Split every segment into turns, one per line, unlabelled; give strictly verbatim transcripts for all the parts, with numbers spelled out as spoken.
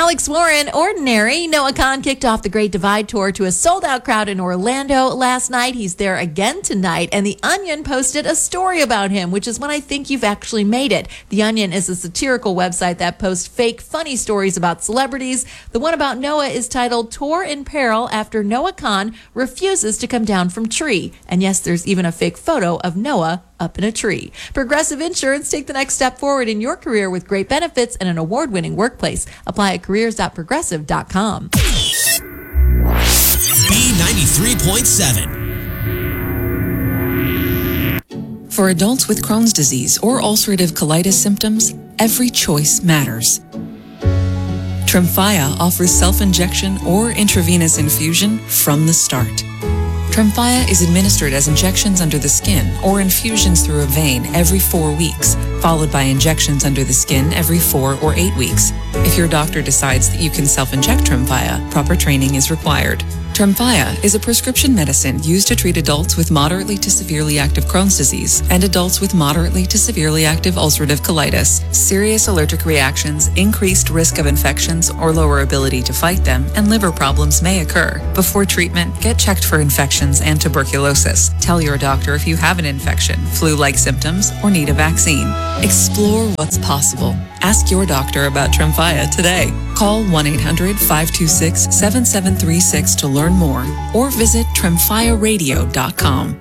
Alex Warren, Ordinary. Noah Kahan kicked off the Great Divide Tour to a sold-out crowd in Orlando last night. He's there again tonight, and The Onion posted a story about him, which is when I think you've actually made it. The Onion is a satirical website that posts fake, funny stories about celebrities. The one about Noah is titled Tour in Peril after Noah Kahan refuses to come down from tree. And yes, there's even a fake photo of Noah up in a tree. Progressive Insurance, take the next step forward in your career with great benefits and an award-winning workplace. Apply at careers dot progressive dot com.
B ninety-three point seven.
For adults with Crohn's disease or ulcerative colitis symptoms, every choice matters. Tremfya offers self-injection or intravenous infusion from the start. Tremfya is administered as injections under the skin or infusions through a vein every four weeks, followed by injections under the skin every four or eight weeks. If your doctor decides that you can self-inject Tremfya, proper training is required. Tremfya is a prescription medicine used to treat adults with moderately to severely active Crohn's disease and adults with moderately to severely active ulcerative colitis. Serious allergic reactions, increased risk of infections or lower ability to fight them, and liver problems may occur. Before treatment, get checked for infections and tuberculosis. Tell your doctor if you have an infection, flu-like symptoms, or need a vaccine. Explore what's possible. Ask your doctor about Tremfya today. Call one eight hundred five two six seven seven three six to learn more or visit tremfya radio dot com.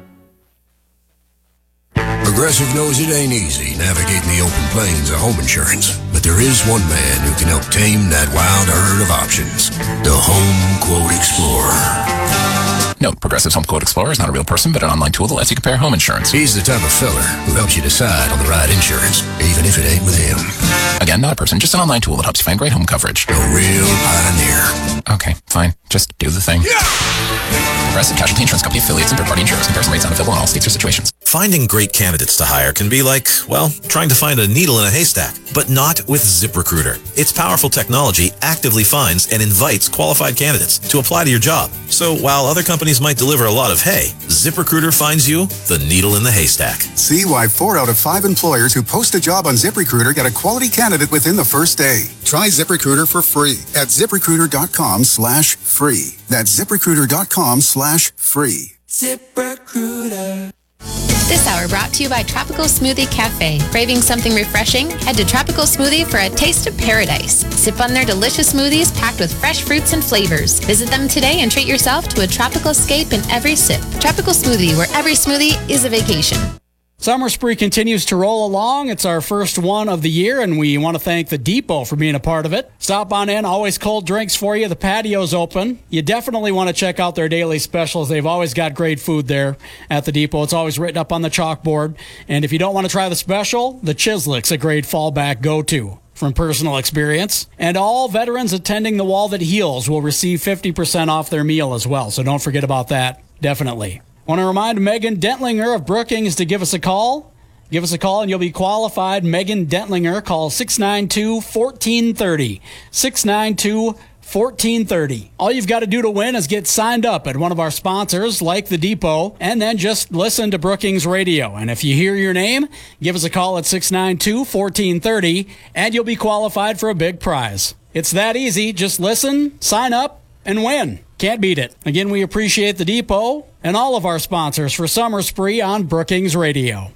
Progressive knows it ain't easy navigating the open plains of home insurance, but there is one man who can help tame that wild herd of options. The Home Quote Explorer.
Note, Progressive's Home Quote Explorer is not a real person, but an online tool that lets you compare home insurance.
He's the type of fella who helps you decide on the right insurance, even if it ain't with him.
Again, not a person, just an online tool that helps you find great home coverage.
A real pioneer.
Okay, fine. Just do the thing. Yeah! Progressive Casualty Insurance Company affiliates and third-party insurers. Comparison rates not available in all states or situations.
Finding great candidates to hire can be like, well, trying to find a needle in a haystack, but not with ZipRecruiter. Its powerful technology actively finds and invites qualified candidates to apply to your job. So while other companies might deliver a lot of hay, ZipRecruiter finds you the needle in the haystack.
See why four out of five employers who post a job on ZipRecruiter get a quality candidate within the first day. Try ZipRecruiter for free at ZipRecruiter.com slash free. That's ZipRecruiter.com slash free.
ZipRecruiter. This hour brought to you by Tropical Smoothie Cafe. Craving something refreshing? Head to Tropical Smoothie for a taste of paradise. Sip on their delicious smoothies packed with fresh fruits and flavors. Visit them today and treat yourself to a tropical escape in every sip. Tropical Smoothie, where every smoothie is a vacation.
Summer Spree continues to roll along. It's our first one of the year, and we want to thank the Depot for being a part of it. Stop on in. Always cold drinks for you. The patio's open. You definitely want to check out their daily specials. They've always got great food there at the Depot. It's always written up on the chalkboard. And if you don't want to try the special, the Chislick's a great fallback go-to from personal experience. And all veterans attending the Wall That Heals will receive fifty percent off their meal as well. So don't forget about that. Definitely. Want to remind Megan Dentlinger of Brookings to give us a call. Give us a call and you'll be qualified. Megan Dentlinger, call six nine two, one four three zero. six nine two, one four three zero. All you've got to do to win is get signed up at one of our sponsors like the Depot and then just listen to Brookings Radio. And if you hear your name, give us a call at six nine two, one four three zero and you'll be qualified for a big prize. It's that easy. Just listen, sign up, and win. Can't beat it. Again, we appreciate the Depot and all of our sponsors for Summer Spree on Brookings Radio.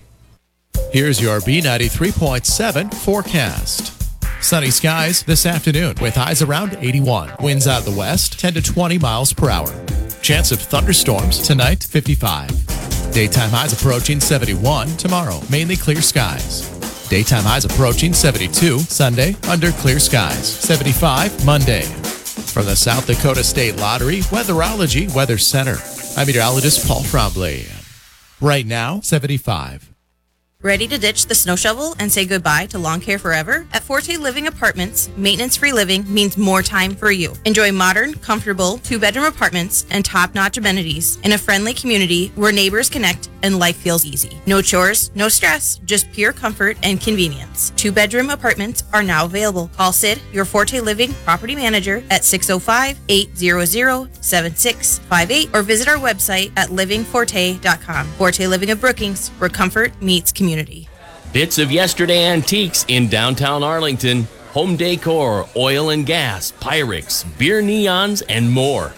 Here's your B ninety-three point seven forecast. Sunny skies this afternoon with highs around eighty-one. Winds out of the west, ten to twenty miles per hour. Chance of thunderstorms tonight, fifty-five. Daytime highs approaching seventy-one. Tomorrow, mainly clear skies. Daytime highs approaching seventy-two. Sunday, under clear skies. seventy-five Monday. From the South Dakota State Lottery Weatherology Weather Center, I'm meteorologist Paul Trombley. Right now, seventy-five.
Ready to ditch the snow shovel and say goodbye to lawn care forever? At Forte Living Apartments, maintenance-free living means more time for you. Enjoy modern, comfortable, two-bedroom apartments and top-notch amenities in a friendly community where neighbors connect and life feels easy. No chores, no stress, just pure comfort and convenience. Two-bedroom apartments are now available. Call Sid, your Forte Living property manager, at six oh five, eight hundred, seven six five eight or visit our website at living forte dot com. Forte Living of Brookings, where comfort meets community.
Bits of yesterday antiques in downtown Arlington. home decor, oil and gas, Pyrex, beer neons, and more.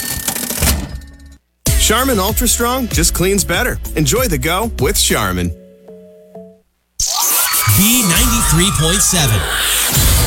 Charmin Ultra Strong just cleans better. Enjoy the go with Charmin.
B ninety-three point seven.